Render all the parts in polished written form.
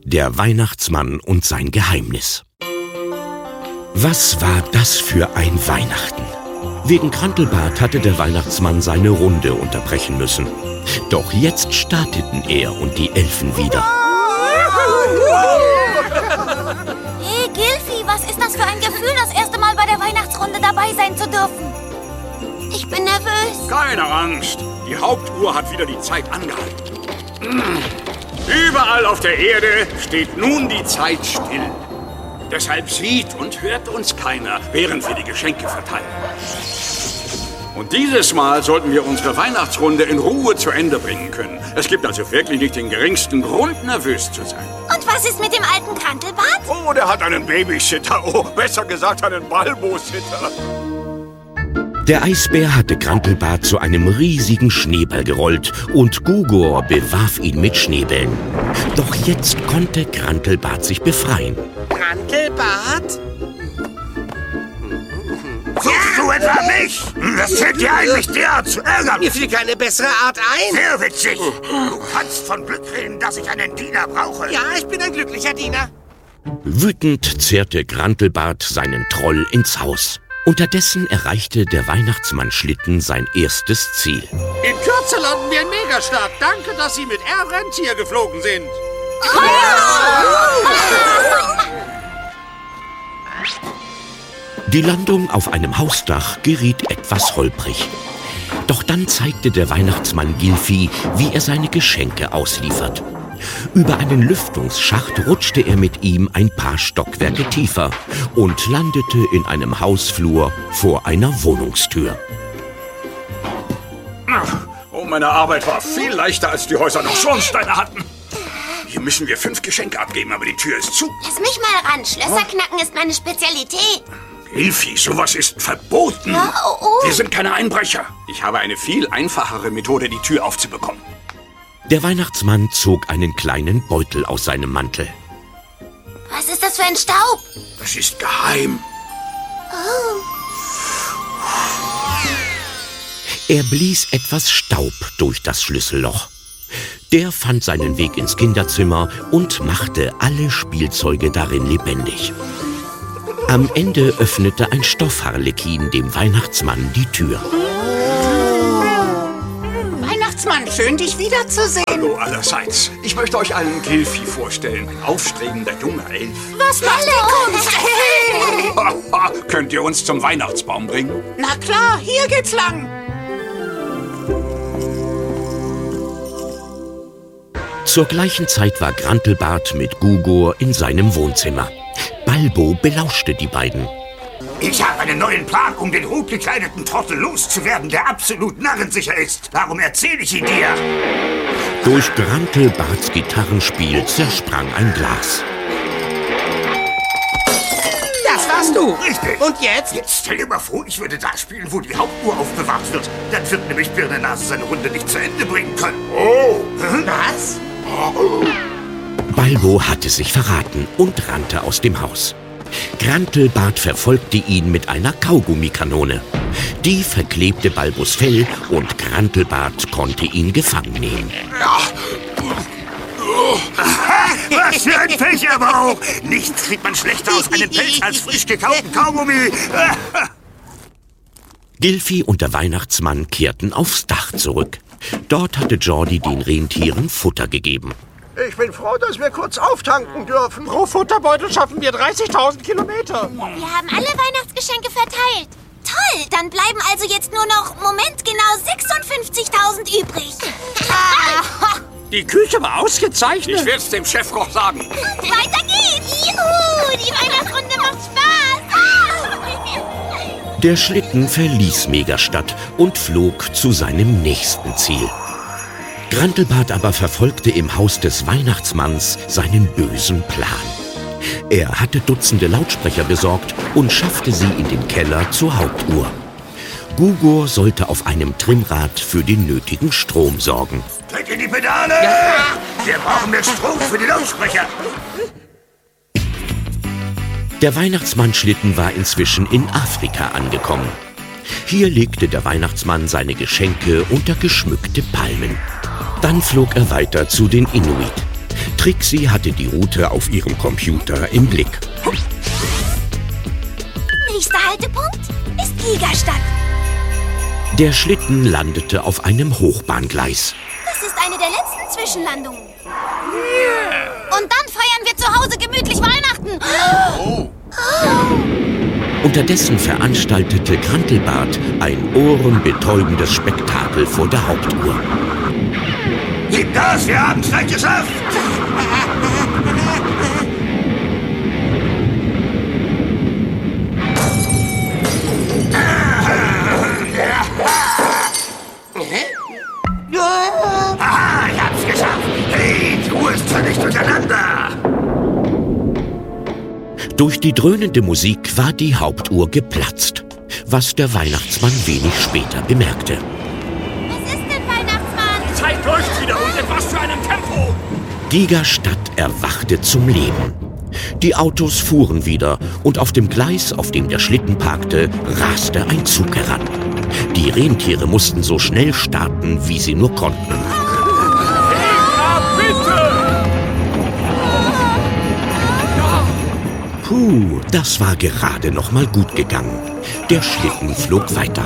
Der Weihnachtsmann und sein Geheimnis. Was war das für ein Weihnachten? Wegen Krantelbart hatte der Weihnachtsmann seine Runde unterbrechen müssen. Doch jetzt starteten er und die Elfen wieder. Hey Gilfi, was ist das für ein Gefühl, das erste Mal bei der Weihnachtsrunde dabei sein zu dürfen? Ich bin nervös. Keine Angst, die Hauptuhr hat wieder die Zeit angehalten. Überall auf der Erde steht nun die Zeit still. Deshalb sieht und hört uns keiner, während wir die Geschenke verteilen. Und dieses Mal sollten wir unsere Weihnachtsrunde in Ruhe zu Ende bringen können. Es gibt also wirklich nicht den geringsten Grund, nervös zu sein. Und was ist mit dem alten Krantelbart? Oh, der hat einen Babysitter. Oh, besser gesagt einen Balbo-Sitter. Der Eisbär hatte Krantelbart zu einem riesigen Schneeball gerollt und Gugor bewarf ihn mit Schneebällen. Doch jetzt konnte Krantelbart sich befreien. Krantelbart? Suchst du etwa mich? Das fällt dir eigentlich derart zu ärgern. Mir fiel keine bessere Art ein. Sehr witzig. Du kannst von Glück reden, dass ich einen Diener brauche. Ja, ich bin ein glücklicher Diener. Wütend zerrte Krantelbart seinen Troll ins Haus. Unterdessen erreichte der Weihnachtsmann-Schlitten sein erstes Ziel. In Kürze landen wir in Megastadt. Danke, dass Sie mit Air Rentier geflogen sind. Die Landung auf einem Hausdach geriet etwas holprig. Doch dann zeigte der Weihnachtsmann Gilfi, wie er seine Geschenke ausliefert. Über einen Lüftungsschacht rutschte er mit ihm ein paar Stockwerke tiefer und landete in einem Hausflur vor einer Wohnungstür. Oh, meine Arbeit war viel leichter, als die Häuser noch Schornsteine hatten. Hier müssen wir 5 Geschenke abgeben, aber die Tür ist zu. Lass mich mal ran. Schlösser knacken ist meine Spezialität. Hilfi, sowas ist verboten. Oh. Wir sind keine Einbrecher. Ich habe eine viel einfachere Methode, die Tür aufzubekommen. Der Weihnachtsmann zog einen kleinen Beutel aus seinem Mantel. Was ist das für ein Staub? Das ist geheim. Er blies etwas Staub durch das Schlüsselloch. Der fand seinen Weg ins Kinderzimmer und machte alle Spielzeuge darin lebendig. Am Ende öffnete ein Stoffharlekin dem Weihnachtsmann die Tür. Weihnachtsmann, schön, dich wiederzusehen. Hallo allerseits. Ich möchte euch einen Gilfi vorstellen. Ein aufstrebender junger Elf. Was macht die Kunst? Hey! Könnt ihr uns zum Weihnachtsbaum bringen? Na klar, hier geht's lang. Zur gleichen Zeit war Krantelbart mit Gugor in seinem Wohnzimmer. Balbo belauschte die beiden. Ich habe einen neuen Plan, um den rotgekleideten Trottel loszuwerden, der absolut narrensicher ist. Darum erzähle ich ihn dir. Durch Krantelbarts Gitarrenspiel zersprang ein Glas. Das warst du. Richtig. Und jetzt? Jetzt stell dir mal vor, ich würde da spielen, wo die Hauptuhr aufbewahrt wird. Dann wird nämlich Birnenase seine Runde nicht zu Ende bringen können. Oh. Was? Balbo hatte sich verraten und rannte aus dem Haus. Krantelbart verfolgte ihn mit einer Kaugummikanone. Die verklebte Balbos Fell und Krantelbart konnte ihn gefangen nehmen. Was für ein Pech aber auch! Nichts kriegt man schlechter aus einem Pelz als frisch gekauten Kaugummi. Gilfi und der Weihnachtsmann kehrten aufs Dach zurück. Dort hatte Jordi den Rentieren Futter gegeben. Ich bin froh, dass wir kurz auftanken dürfen. Pro Futterbeutel schaffen wir 30.000 Kilometer. Wir haben alle Weihnachtsgeschenke verteilt. Toll, dann bleiben also jetzt nur noch, Moment, genau 56.000 übrig. Die Küche war ausgezeichnet. Ich werde es dem Chefkoch sagen. Weiter geht's. Juhu, die Weihnachtsrunde macht Spaß. Der Schlitten verließ Megastadt und flog zu seinem nächsten Ziel. Krantelbart aber verfolgte im Haus des Weihnachtsmanns seinen bösen Plan. Er hatte Dutzende Lautsprecher besorgt und schaffte sie in den Keller zur Hauptuhr. Gugor sollte auf einem Trimmrad für den nötigen Strom sorgen. Dreht ihr die Pedale? Ja. Wir brauchen mehr Strom für die Lautsprecher. Der Weihnachtsmann-Schlitten war inzwischen in Afrika angekommen. Hier legte der Weihnachtsmann seine Geschenke unter geschmückte Palmen. Dann flog er weiter zu den Inuit. Trixie hatte die Route auf ihrem Computer im Blick. Nächster Haltepunkt ist Gigastadt. Der Schlitten landete auf einem Hochbahngleis. Das ist eine der letzten Zwischenlandungen. Und dann feiern wir zu Hause gemütlich Weihnachten. Unterdessen veranstaltete Grantelbart ein ohrenbetäubendes Spektakel vor der Hauptuhr. Gib Gas, wir haben es gleich geschafft! Aha, ich hab's geschafft! Hey, die Uhr ist völlig durcheinander! Durch die dröhnende Musik war die Hauptuhr geplatzt, was der Weihnachtsmann wenig später bemerkte. Was ist denn, Weihnachtsmann? Die Zeit läuft wieder und in was für einem Tempo! Gigastadt erwachte zum Leben. Die Autos fuhren wieder und auf dem Gleis, auf dem der Schlitten parkte, raste ein Zug heran. Die Rentiere mussten so schnell starten, wie sie nur konnten. Puh, das war gerade noch mal gut gegangen. Der Schlitten flog weiter.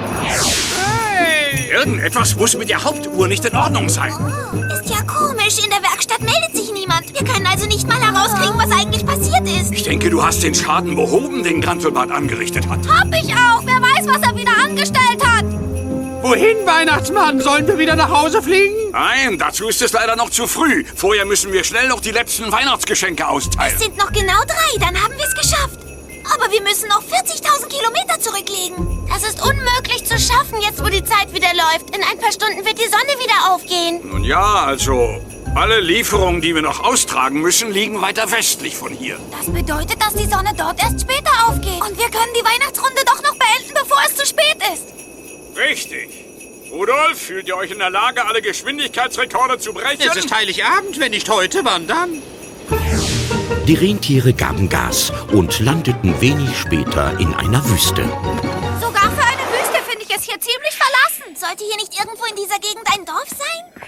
Hey! Irgendetwas muss mit der Hauptuhr nicht in Ordnung sein. Ist ja komisch, in der Werkstatt meldet sich niemand. Wir können also nicht mal herauskriegen, was eigentlich passiert ist. Ich denke, du hast den Schaden behoben, den Grantelbart angerichtet hat. Hab ich auch. Wer weiß, was er wieder angestellt hat. Wohin, Weihnachtsmann? Sollen wir wieder nach Hause fliegen? Nein, dazu ist es leider noch zu früh. Vorher müssen wir schnell noch die letzten Weihnachtsgeschenke austeilen. Es sind noch genau 3, dann haben wir es geschafft. Aber wir müssen noch 40.000 Kilometer zurücklegen. Das ist unmöglich zu schaffen, jetzt wo die Zeit wieder läuft. In ein paar Stunden wird die Sonne wieder aufgehen. Nun ja, also alle Lieferungen, die wir noch austragen müssen, liegen weiter westlich von hier. Das bedeutet, dass die Sonne dort erst später aufgeht. Und wir können die Weihnachtsrunde doch noch beenden, bevor es zu spät ist. Richtig. Rudolf, fühlt ihr euch in der Lage, alle Geschwindigkeitsrekorde zu brechen? Es ist Heiligabend, wenn nicht heute, wann dann? Die Rentiere gaben Gas und landeten wenig später in einer Wüste. Sogar für eine Wüste finde ich es hier ziemlich verlassen. Sollte hier nicht irgendwo in dieser Gegend ein Dorf sein?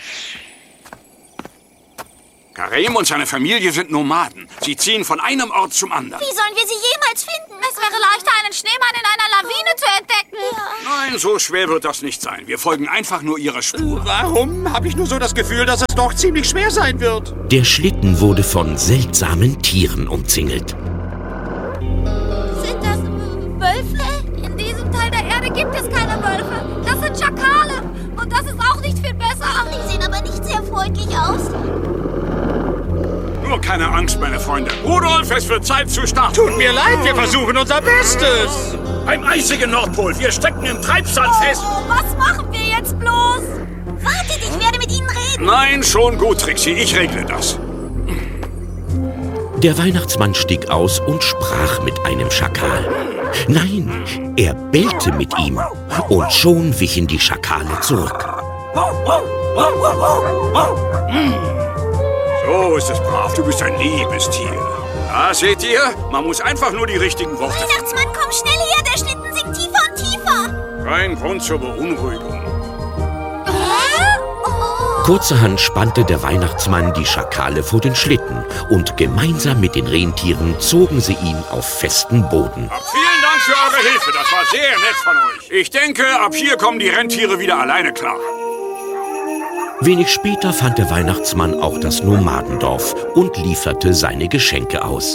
Karim und seine Familie sind Nomaden. Sie ziehen von einem Ort zum anderen. Wie sollen wir sie jemals finden? Es wäre leichter, einen Schneemann in einer Lawine zu entdecken. Ja. Nein, so schwer wird das nicht sein. Wir folgen einfach nur ihrer Spur. Warum habe ich nur so das Gefühl, dass es doch ziemlich schwer sein wird? Der Schlitten wurde von seltsamen Tieren umzingelt. Sind das Wölfe? In diesem Teil der Erde gibt es keine Wölfe. Das sind Schakale. Und das ist auch nicht viel besser. Die sehen aber nicht sehr freundlich aus. Nur keine Angst, meine Freunde. Rudolf, es wird Zeit zu starten. Tut mir leid, wir versuchen unser Bestes. Beim eisigen Nordpol. Wir stecken im Treibsand fest. Oh, was machen wir jetzt bloß? Wartet, ich werde mit Ihnen reden. Nein, schon gut, Trixie. Ich regle das. Der Weihnachtsmann stieg aus und sprach mit einem Schakal. Nein, er bellte mit ihm. Und schon wichen die Schakale zurück. So ist es brav. Du bist ein liebes Tier. Ah, seht ihr? Man muss einfach nur die richtigen Worte... Weihnachtsmann, komm schnell her. Der Schlitten sinkt tiefer und tiefer. Kein Grund zur Beunruhigung. Oh. Kurzerhand spannte der Weihnachtsmann die Schakale vor den Schlitten und gemeinsam mit den Rentieren zogen sie ihn auf festen Boden. Vielen Dank für eure Hilfe. Das war sehr nett von euch. Ich denke, ab hier kommen die Rentiere wieder alleine klar. Wenig später fand der Weihnachtsmann auch das Nomadendorf und lieferte seine Geschenke aus.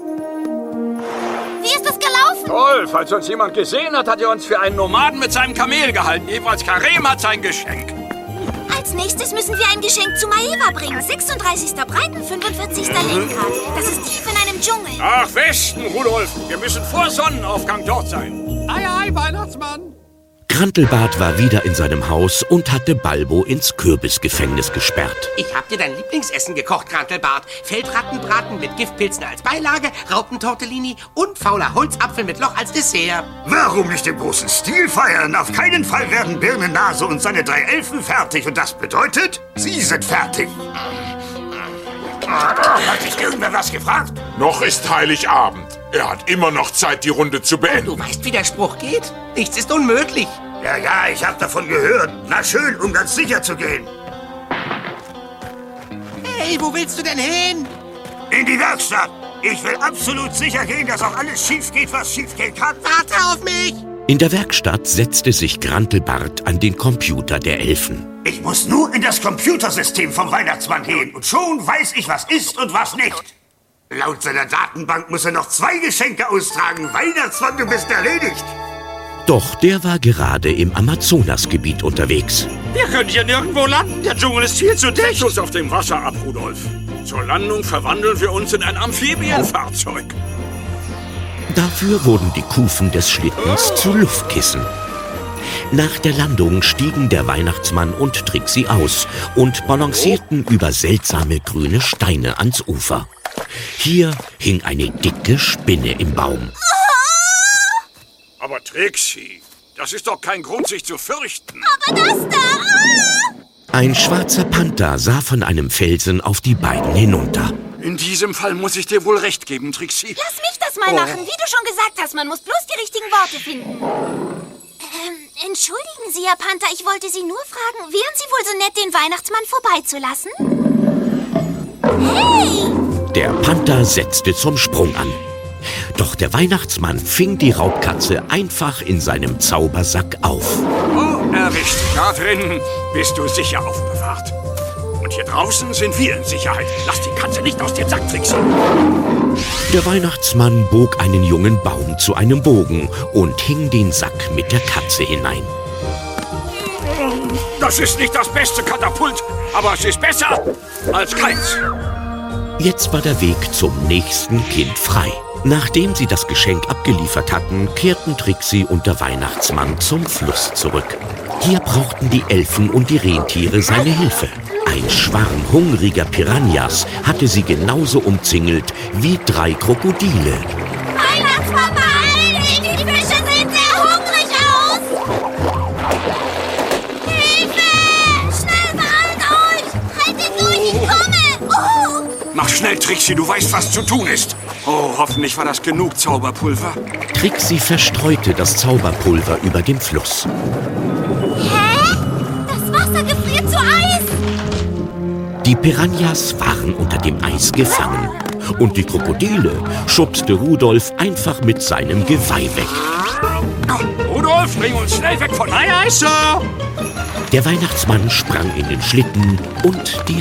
Wie ist es gelaufen? Toll, falls uns jemand gesehen hat, hat er uns für einen Nomaden mit seinem Kamel gehalten. Jedenfalls Karim hat sein Geschenk. Als nächstes müssen wir ein Geschenk zu Maeva bringen. 36. Breiten, 45. Lenkrad. Das ist tief in einem Dschungel. Nach Westen, Rudolf. Wir müssen vor Sonnenaufgang dort sein. Ei, ei, Weihnachtsmann. Grantelbart war wieder in seinem Haus und hatte Balbo ins Kürbisgefängnis gesperrt. Ich hab dir dein Lieblingsessen gekocht, Grantelbart. Feldrattenbraten mit Giftpilzen als Beilage, Raupentortellini und fauler Holzapfel mit Loch als Dessert. Warum nicht im großen Stil feiern? Auf keinen Fall werden Birnennase und seine 3 Elfen fertig. Und das bedeutet, sie sind fertig. Hat dich irgendwer was gefragt? Noch ist Heiligabend. Er hat immer noch Zeit, die Runde zu beenden. Du weißt, wie der Spruch geht? Nichts ist unmöglich. Ja, ich hab davon gehört. Na schön, um ganz sicher zu gehen. Hey, Hey, wo willst du denn hin? In die Werkstatt. Ich will absolut sicher gehen, dass auch alles schief geht, was schief gehen kann. Warte auf mich! In der Werkstatt setzte sich Grantelbart an den Computer der Elfen. Ich muss nur in das Computersystem vom Weihnachtsmann gehen und schon weiß ich, was ist und was nicht. Laut seiner Datenbank muss er noch 2 Geschenke austragen. Weihnachtsmann, du bist erledigt. Doch der war gerade im Amazonasgebiet unterwegs. Wir können hier nirgendwo landen. Der Dschungel ist viel zu dicht. Setz uns auf dem Wasser ab, Rudolf. Zur Landung verwandeln wir uns in ein Amphibienfahrzeug. Dafür wurden die Kufen des Schlittens zu Luftkissen. Nach der Landung stiegen der Weihnachtsmann und Trixie aus und balancierten über seltsame grüne Steine ans Ufer. Hier hing eine dicke Spinne im Baum. Aber Trixie, das ist doch kein Grund, sich zu fürchten. Aber das da! Ein schwarzer Panther sah von einem Felsen auf die beiden hinunter. In diesem Fall muss ich dir wohl recht geben, Trixie. Lass mich das mal machen. Wie du schon gesagt hast, man muss bloß die richtigen Worte finden. Entschuldigen Sie, Herr Panther, ich wollte Sie nur fragen, wären Sie wohl so nett, den Weihnachtsmann vorbeizulassen? Hey! Der Panther setzte zum Sprung an. Doch der Weihnachtsmann fing die Raubkatze einfach in seinem Zaubersack auf. Oh, erwischt. Da drin bist du sicher aufbewahrt. Und hier draußen sind wir in Sicherheit. Lass die Katze nicht aus dem Sack tricksen. Der Weihnachtsmann bog einen jungen Baum zu einem Bogen und hing den Sack mit der Katze hinein. Das ist nicht das beste Katapult, aber es ist besser als keins. Jetzt war der Weg zum nächsten Kind frei. Nachdem sie das Geschenk abgeliefert hatten, kehrten Trixie und der Weihnachtsmann zum Fluss zurück. Hier brauchten die Elfen und die Rentiere seine Hilfe. Ein Schwarm hungriger Piranhas hatte sie genauso umzingelt wie 3 Krokodile. Weihnachtsmann, beeil dich! Die Fische sehen sehr hungrig aus! Hilfe! Schnell, beeilt euch! Haltet durch, ich komme! Oh! Mach schnell, Trixie, du weißt, was zu tun ist. Oh, hoffentlich war das genug Zauberpulver. Trixie verstreute das Zauberpulver über dem Fluss. Hä? Das Wasser gefriert zu Eis! Die Piranhas waren unter dem Eis gefangen. Und die Krokodile schubste Rudolf einfach mit seinem Geweih weg. Rudolf, bring uns schnell weg von Eis! Der Weihnachtsmann sprang in den Schlitten und die